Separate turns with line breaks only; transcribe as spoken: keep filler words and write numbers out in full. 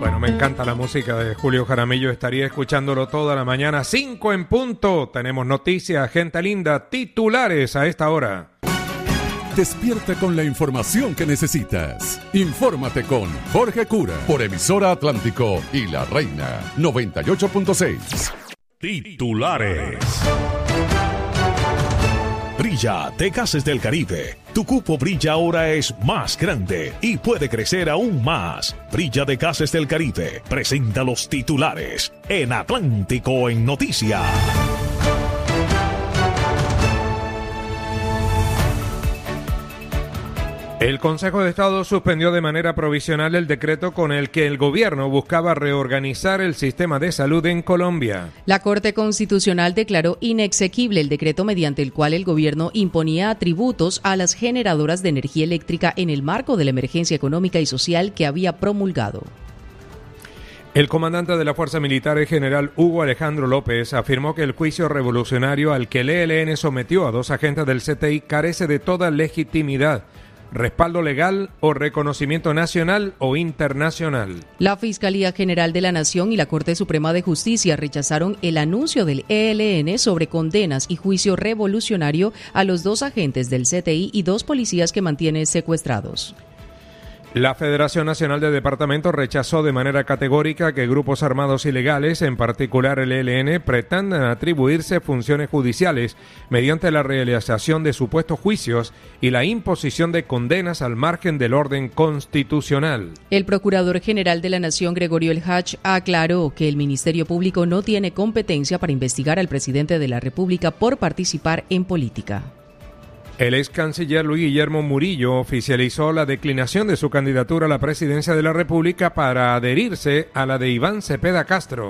Bueno, me encanta la música de Julio Jaramillo, estaría escuchándolo toda la mañana. Cinco en punto, tenemos noticias, gente linda, titulares a esta hora.
Despierta con la información que necesitas. Infórmate con Jorge Cura por Emisora Atlántico y La Reina noventa y ocho punto seis.
Titulares. Brilla de Gases del Caribe. Tu cupo Brilla ahora es más grande y puede crecer aún más. Brilla de Gases del Caribe presenta los titulares en Atlántico en Noticias.
El Consejo de Estado suspendió de manera provisional el decreto con el que el gobierno buscaba reorganizar el sistema de salud en Colombia.
La Corte Constitucional declaró inexequible el decreto mediante el cual el gobierno imponía tributos a las generadoras de energía eléctrica en el marco de la emergencia económica y social que había promulgado.
El comandante de la Fuerza Militar, el general Hugo Alejandro López, afirmó que el juicio revolucionario al que el E L N sometió a dos agentes del C T I carece de toda legitimidad, respaldo legal o reconocimiento nacional o internacional.
La Fiscalía General de la Nación y la Corte Suprema de Justicia rechazaron el anuncio del E L N sobre condenas y juicio revolucionario a los dos agentes del C T I y dos policías que mantiene secuestrados.
La Federación Nacional de Departamentos rechazó de manera categórica que grupos armados ilegales, en particular el E L N, pretendan atribuirse funciones judiciales mediante la realización de supuestos juicios y la imposición de condenas al margen del orden constitucional.
El Procurador General de la Nación, Gregorio El Hach, aclaró que el Ministerio Público no tiene competencia para investigar al presidente de la República por participar en política.
El ex canciller Luis Guillermo Murillo oficializó la declinación de su candidatura a la presidencia de la República para adherirse a la de Iván Cepeda Castro.